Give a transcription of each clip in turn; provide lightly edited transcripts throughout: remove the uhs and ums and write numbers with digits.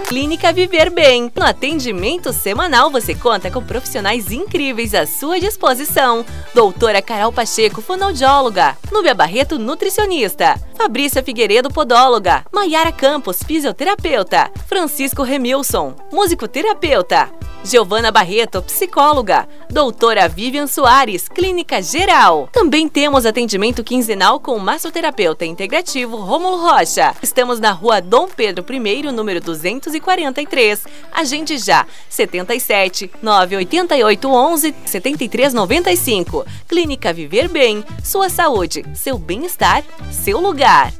Clínica Viver Bem. No atendimento semanal, você conta com profissionais incríveis à sua disposição. Doutora Carol Pacheco, fonoaudióloga. Núbia Barreto, nutricionista. Fabrícia Figueiredo, podóloga. Maiara Campos, fisioterapeuta. Francisco Remilson, musicoterapeuta. Giovana Barreto, psicóloga. Doutora Vivian Soares, clínica geral. Também temos atendimento quinzenal com o massoterapeuta integrativo Rômulo Rocha. Estamos na rua Dom Pedro I, número 243. Agende já, 77 988 11 73 95. Clínica Viver Bem, sua saúde, seu bem-estar, seu lugar.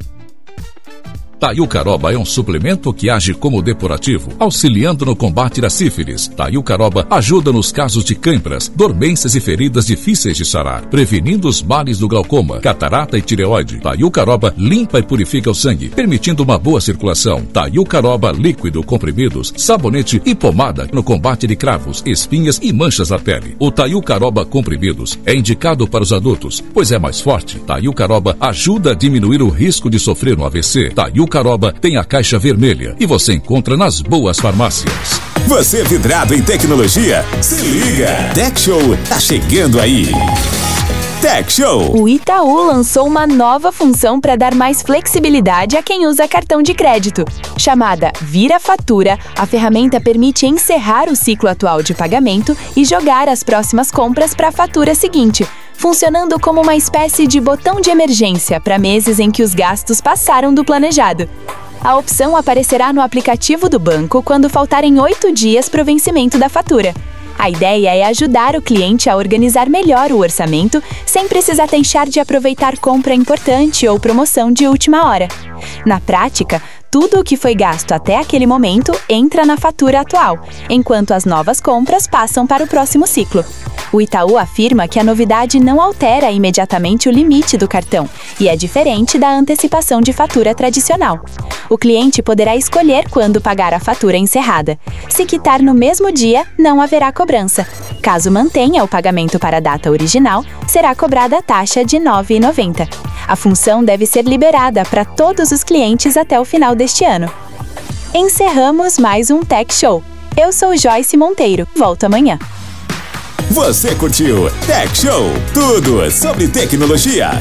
Taiucaroba é um suplemento que age como depurativo, auxiliando no combate da sífilis. Taiucaroba ajuda nos casos de cãibras, dormências e feridas difíceis de sarar, prevenindo os males do glaucoma, catarata e tireoide. Taiucaroba limpa e purifica o sangue, permitindo uma boa circulação. Taiucaroba líquido, comprimidos, sabonete e pomada no combate de cravos, espinhas e manchas na pele. O Taiucaroba comprimidos é indicado para os adultos, pois é mais forte. Taiucaroba ajuda a diminuir o risco de sofrer um AVC. Taiucaroba tem a caixa vermelha e você encontra nas boas farmácias. Você vidrado em tecnologia? Se liga! Tech Show tá chegando aí! Tech Show! O Itaú lançou uma nova função para dar mais flexibilidade a quem usa cartão de crédito. Chamada Vira Fatura, a ferramenta permite encerrar o ciclo atual de pagamento e jogar as próximas compras para a fatura seguinte, funcionando como uma espécie de botão de emergência para meses em que os gastos passaram do planejado. A opção aparecerá no aplicativo do banco quando faltarem 8 dias para o vencimento da fatura. A ideia é ajudar o cliente a organizar melhor o orçamento sem precisar deixar de aproveitar compra importante ou promoção de última hora. Na prática, tudo o que foi gasto até aquele momento entra na fatura atual, enquanto as novas compras passam para o próximo ciclo. O Itaú afirma que a novidade não altera imediatamente o limite do cartão e é diferente da antecipação de fatura tradicional. O cliente poderá escolher quando pagar a fatura encerrada. Se quitar no mesmo dia, não haverá cobrança. Caso mantenha o pagamento para a data original, será cobrada a taxa de R$ 9,90. A função deve ser liberada para todos os clientes até o final deste ano. Encerramos mais um Tech Show. Eu sou Joyce Monteiro. Volto amanhã. Você curtiu Tech Show? Tudo sobre tecnologia.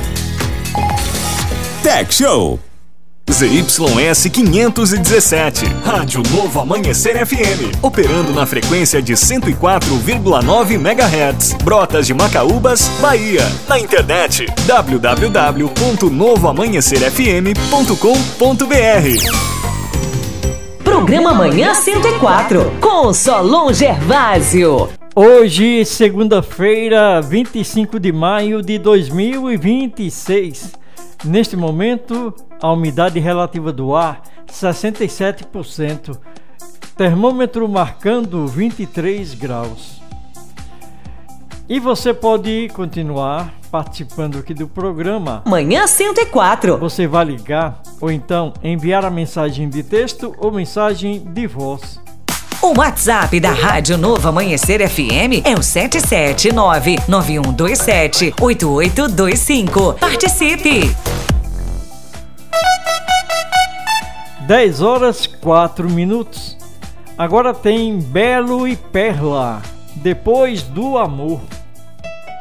Tech Show. ZYS 517, Rádio Novo Amanhecer FM, operando na frequência de 104,9 MHz, Brotas de Macaúbas, Bahia. Na internet, www.novoamanhecerfm.com.br. Programa Manhã 104, com Solon Gervásio. Hoje, segunda-feira, 25 de maio de 2026. Neste momento, a umidade relativa do ar, 67%. Termômetro marcando 23 graus. E você pode continuar participando aqui do programa Manhã 104. Você vai ligar ou então enviar a mensagem de texto ou mensagem de voz. O WhatsApp da Rádio Novo Amanhecer FM é o 779-9127-8825. Participe! 10 horas 4 minutos. Agora tem Belo e Perla, Depois do Amor.